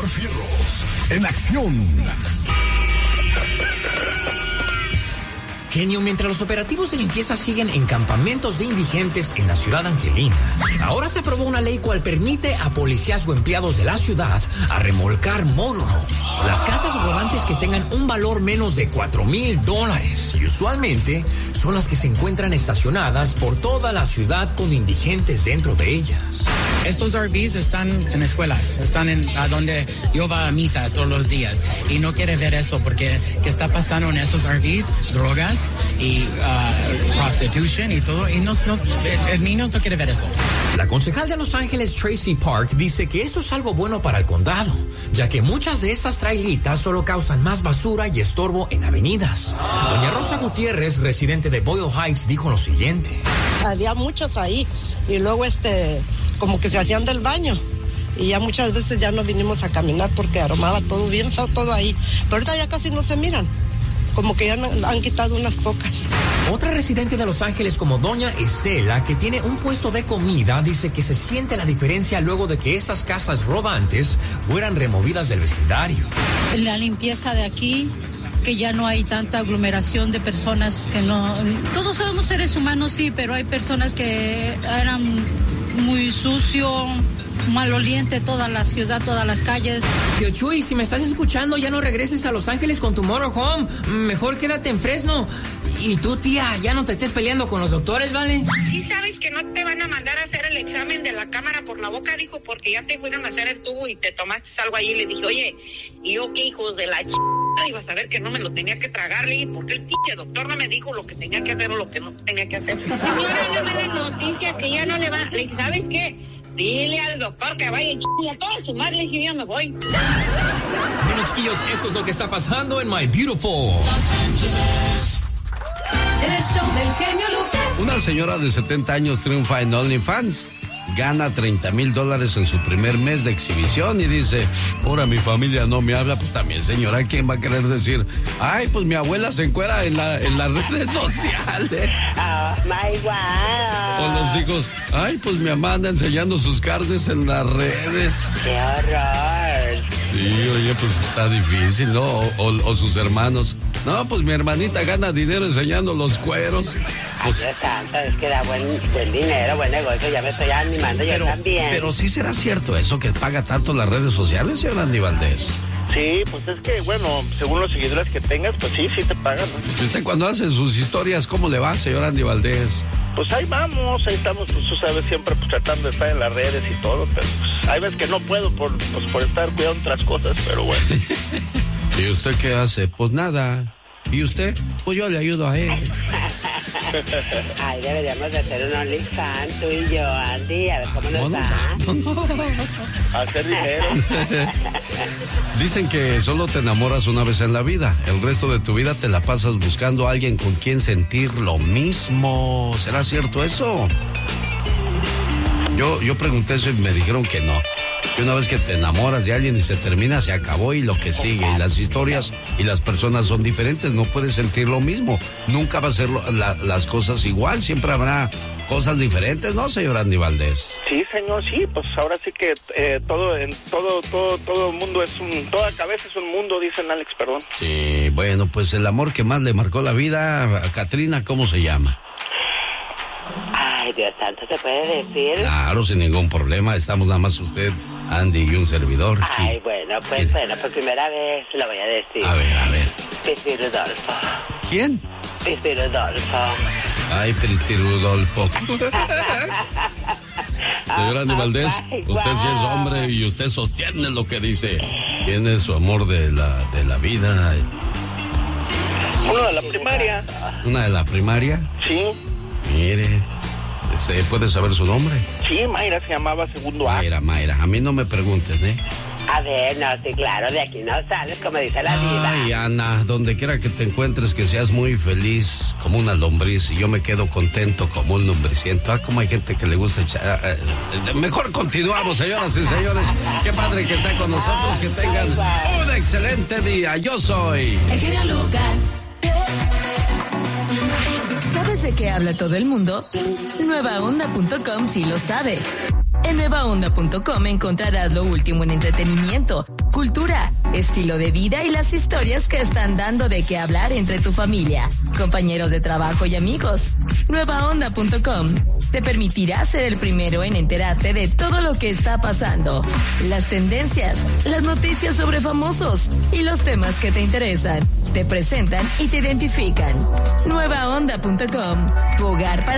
Fierros en acción. Genio, mientras los operativos de limpieza siguen en campamentos de indigentes en la ciudad angelina, ahora se aprobó una ley cual permite a policías o empleados de la ciudad a remolcar motorhomes, las casas rodantes que tengan un valor menos de $4,000, y usualmente son las que se encuentran estacionadas por toda la ciudad con indigentes dentro de ellas. Estos RVs están en escuelas, están a donde yo voy a misa todos los días, y no quiere ver eso porque ¿qué está pasando en esos RVs? Drogas y prostitution y todo, y el niño no quiere ver eso. La concejal de Los Ángeles, Tracy Park, dice que esto es algo bueno para el condado, ya que muchas de estas trailitas solo causan más basura y estorbo en avenidas. Doña Rosa Gutiérrez, residente de Boyle Heights, dijo lo siguiente. Había muchos ahí y luego como que se hacían del baño. Y ya muchas veces ya no vinimos a caminar porque aromaba todo bien feo, todo ahí. Pero ahorita ya casi no se miran. Como que ya han quitado unas pocas. Otra residente de Los Ángeles, como doña Estela, que tiene un puesto de comida, dice que se siente la diferencia luego de que estas casas rodantes fueran removidas del vecindario. La limpieza de aquí, que ya no hay tanta aglomeración de personas que no... Todos somos seres humanos, sí, pero hay personas que eran muy sucio, maloliente toda la ciudad, todas las calles. Tío Chuy, si me estás escuchando, ya no regreses a Los Ángeles con tu motorhome. Mejor quédate en Fresno. Y tú, tía, ya no te estés peleando con los doctores, ¿vale? Sí sabes que no te van a mandar a hacer el examen de la cámara por la boca, dijo, porque ya te fueron a hacer el tubo y te tomaste algo ahí. Le dije, oye, ¿y yo qué hijos de la ibas a ver que no me lo tenía que tragar? Le dije, porque el pinche doctor no me dijo lo que tenía que hacer o lo que no tenía que hacer. Señora, una mala noticia que ya no le va... Le dije, ¿sabes qué? Dile al doctor que vaya y a toda su madre. Le dije, ya me voy. Bueno, chiquillos, esto es lo que está pasando en My Beautiful Los Ángeles. El show del genio Lucas. Una señora de 70 años triunfa en OnlyFans. Gana $30,000 en su primer mes de exhibición y dice, ahora mi familia no me habla. Pues también, señora, ¿quién va a querer decir? Ay, pues mi abuela se encuera en las redes sociales. Oh, my wow. O los hijos, ay, pues mi mamá anda enseñando sus carnes en las redes. ¡Qué horror! Sí, oye, pues está difícil, ¿no? O sus hermanos. No, pues mi hermanita gana dinero enseñando los cueros. Pues, ay, Dios santo, es que da buen dinero, buen negocio, ya me estoy animando yo también. Pero sí será cierto eso que paga tanto las redes sociales, señor Andy Valdés. Sí, pues es que, bueno, según los seguidores que tengas, pues sí te pagan, ¿no? ¿Y usted cuando hace sus historias, cómo le va, señor Andy Valdés? Pues ahí vamos, ahí estamos, pues tú sabes, siempre pues tratando de estar en las redes y todo, pero pues hay veces que no puedo por estar cuidando otras cosas, pero bueno. ¿Y usted qué hace? Pues nada. ¿Y usted? Pues yo le ayudo a él. Ay, deberíamos de hacer un OnlyFans, tú y yo, Andy, a ver cómo nos va. Hacer dinero. Dicen que solo te enamoras una vez en la vida. El resto de tu vida te la pasas buscando a alguien con quien sentir lo mismo. ¿Será cierto eso? Yo pregunté eso y me dijeron que no. Que una vez que te enamoras de alguien y se termina, se acabó y lo que sigue. Y las historias y las personas son diferentes. No puedes sentir lo mismo. Nunca va a ser las cosas igual. Siempre habrá cosas diferentes, ¿no, señor Andy Valdés? Sí, señor, sí. Pues ahora sí que todo mundo es toda cabeza es un mundo, dicen Alex, perdón. Sí, bueno, pues el amor que más le marcó la vida a Katrina, ¿cómo se llama? Ay, Dios santo, ¿se puede decir? Claro, sin ningún problema. Estamos nada más usted, Andy y un servidor. Ay, bueno, por primera vez lo voy a decir. A ver. Pisti Rudolfo. ¿Quién? Pisti Rudolfo. Ay, Pisti Rudolfo. Señor Andy Valdés, usted sí es hombre y usted sostiene lo que dice. ¿Quién es su amor de la vida? Uno de la primaria. ¿Una de la primaria? Sí. Mire, ¿se puede saber su nombre? Sí, Mayra se llamaba segundo A. Mayra, a mí no me preguntes, ¿eh? A ver, no, sí, claro, de aquí no sales, como dice la diva. Ay, Ana, donde quiera que te encuentres, que seas muy feliz como una lombriz y yo me quedo contento como un lombriciento. Ah, como hay gente que le gusta echar... Mejor continuamos, señoras y señores. Qué padre que está con nosotros, que tengan un excelente día. Yo soy... El genio Lucas. ¿Sabes de qué habla todo el mundo? Nuevaonda.com sí lo sabe. En nuevaonda.com encontrarás lo último en entretenimiento, cultura, estilo de vida y las historias que están dando de qué hablar entre tu familia, compañeros de trabajo y amigos. Nuevaonda.com te permitirá ser el primero en enterarte de todo lo que está pasando, las tendencias, las noticias sobre famosos y los temas que te interesan. Te presentan y te identifican. Nuevaonda.com, tu hogar para